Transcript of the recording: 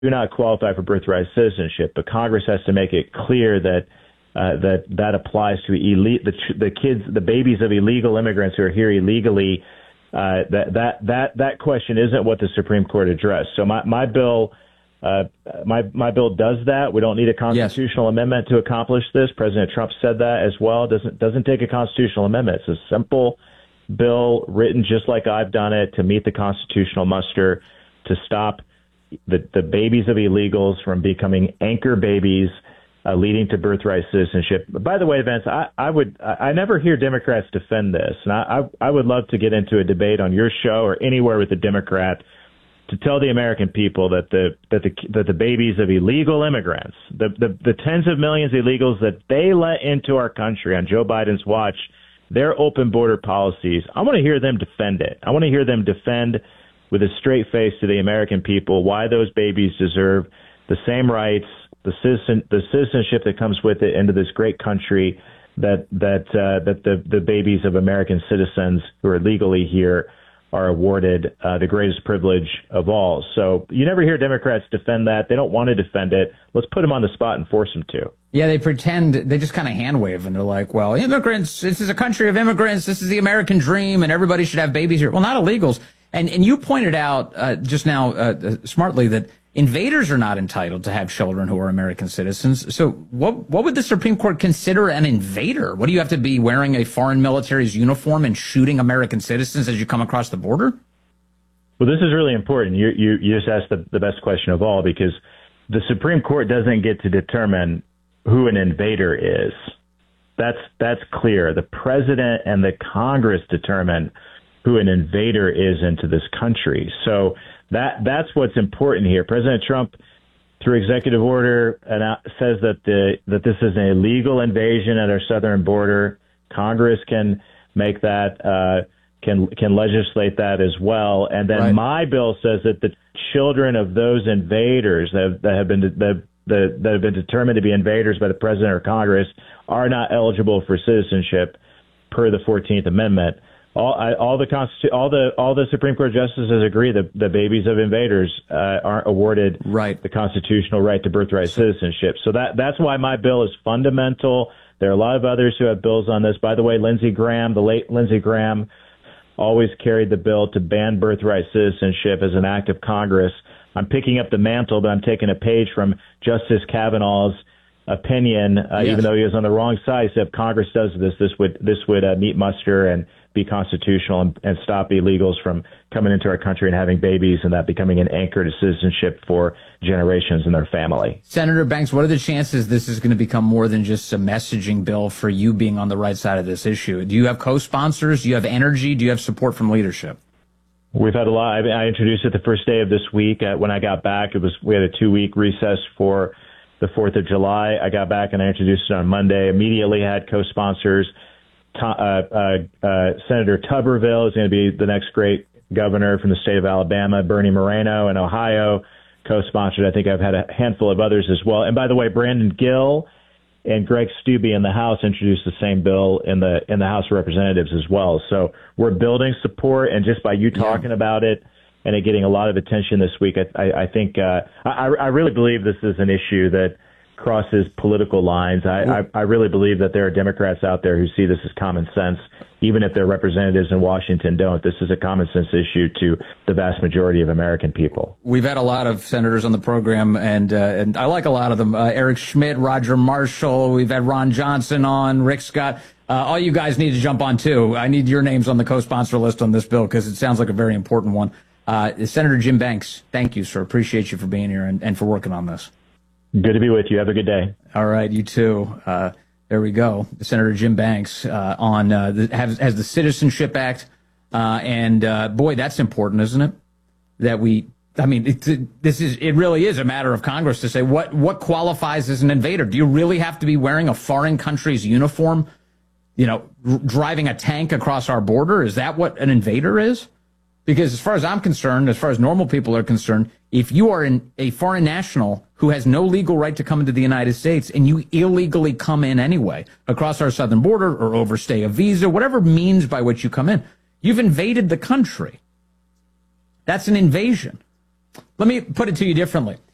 do not qualify for birthright citizenship, but Congress has to make it clear that that applies to the kids, the babies of illegal immigrants who are here illegally. That question isn't what the Supreme Court addressed. So my bill does that. We don't need a constitutional amendment to accomplish this. President Trump said that as well. Doesn't take a constitutional amendment. It's a simple bill written just like I've done it to meet the constitutional muster to stop the babies of illegals from becoming anchor babies, leading to birthright citizenship. But by the way, Vince, I never hear Democrats defend this, and I would love to get into a debate on your show or anywhere with a Democrat to tell the American people that the babies of illegal immigrants, the tens of millions of illegals that they let into our country on Joe Biden's watch, their open border policies, I want to hear them defend it. I want to hear them defend with a straight face to the American people why those babies deserve the same rights, the citizenship that comes with it into this great country that the babies of American citizens who are legally here are awarded the greatest privilege of all. So you never hear Democrats defend that. They don't want to defend it. Let's put them on the spot and force them to. Yeah, they pretend, they just kind of hand wave, and they're like, well, immigrants, this is a country of immigrants, this is the American dream, and everybody should have babies here. Well, not illegals. And you pointed out just now smartly that invaders are not entitled to have children who are American citizens. So what would the Supreme Court consider an invader? What, do you have to be wearing a foreign military's uniform and shooting American citizens as you come across the border? Well, this is really important. You just asked the best question of all, because the Supreme Court doesn't get to determine who an invader is. That's clear. The president and the Congress determine who an invader is into this country. So that's what's important here. President Trump, through executive order, says that this is an illegal invasion at our southern border. Congress can make that, can legislate that as well. And then my bill says that the children of those invaders that have been determined to be invaders by the president or Congress are not eligible for citizenship per the 14th Amendment. All the Supreme Court justices agree that the babies of invaders aren't awarded the constitutional right to birthright citizenship. So that's why my bill is fundamental. There are a lot of others who have bills on this. By the way, Lindsey Graham, the late Lindsey Graham, always carried the bill to ban birthright citizenship as an act of Congress. I'm picking up the mantle, but I'm taking a page from Justice Kavanaugh's opinion, even though he was on the wrong side. He said if Congress does this would meet muster and be constitutional and stop illegals from coming into our country and having babies and that becoming an anchor to citizenship for generations in their family. Senator Banks, what are the chances this is going to become more than just a messaging bill for you being on the right side of this issue? Do you have co-sponsors? Do you have energy? Do you have support from leadership? We've had a lot. I introduced it the first day of this week. When I got back, we had a 2-week recess for the 4th of July. I got back and I introduced it on Monday. Immediately had co-sponsors. Senator Tuberville is going to be the next great governor from the state of Alabama. Bernie Moreno in Ohio co-sponsored. I think I've had a handful of others as well. And by the way, Brandon Gill and Greg Steube in the House introduced the same bill in the House of Representatives as well. So we're building support, and just by you talking about it and it getting a lot of attention this week, I think I really believe this is an issue that crosses political lines. I really believe that there are Democrats out there who see this as common sense, even if their representatives in Washington don't. This is a common sense issue to the vast majority of American people. We've had a lot of senators on the program, and I like a lot of them. Eric Schmidt, Roger Marshall. We've had Ron Johnson on, Rick Scott. All you guys need to jump on too. I need your names on the co-sponsor list on this bill because it sounds like a very important one. Senator Jim Banks, thank you, sir. Appreciate you for being here and for working on this. Good to be with you. Have a good day. All right, you too. There we go. Senator Jim Banks has the Citizenship Act, and boy, that's important, isn't it? It really is a matter of Congress to say what qualifies as an invader. Do you really have to be wearing a foreign country's uniform, driving a tank across our border? Is that what an invader is? Because as far as I'm concerned, as far as normal people are concerned, if you are a foreign national who has no legal right to come into the United States and you illegally come in anyway across our southern border or overstay a visa, whatever means by which you come in, you've invaded the country. That's an invasion. Let me put it to you differently.